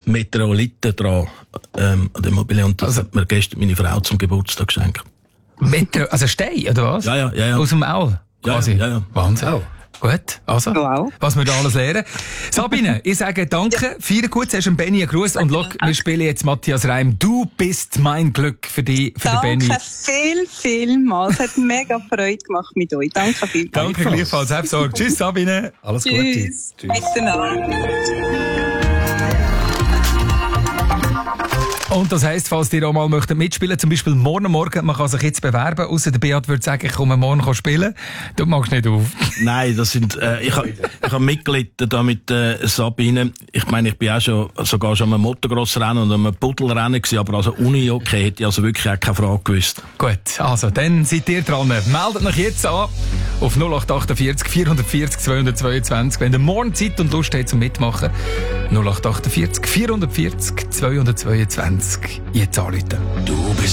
Meteoriten dran an der Immobilie. Und das hat mir gestern meine Frau zum Geburtstag geschenkt. Also Stein, oder was? Ja. Aus dem All, quasi? Ja. Wahnsinn. Wow. Gut, also, was wir da alles lernen. Sabine, ich sage danke, feier gut, hast du Benni einen Gruß und schau, wir spielen jetzt Matthias Reim. Du bist mein Glück für den Benni. Danke vielmals, es hat mega Freude gemacht mit euch. Danke vielmals. Danke gleichfalls, hab Sorge. Tschüss Sabine. Alles Gute. Tschüss. Miteinander. Und das heisst, falls ihr auch mal mitspielen möchtet, zum Beispiel morgen, man kann sich jetzt bewerben, ausser der Beat würde sagen, ich komme morgen spielen. Du magst nicht auf. Nein, das sind, ich hab mitgelitten da mit Sabine. Ich meine, ich bin auch sogar schon am Motocross-Rennen und am Puddelrennen gewesen, aber also Uni-Hockey hätte ich also wirklich auch keine Frage gewusst. Gut, also, dann seid ihr dran. Meldet euch jetzt an auf 0848 440 222, wenn ihr morgen Zeit und Lust habt zum Mitmachen. 0848 440 222. Jetzt anrufen. Du bist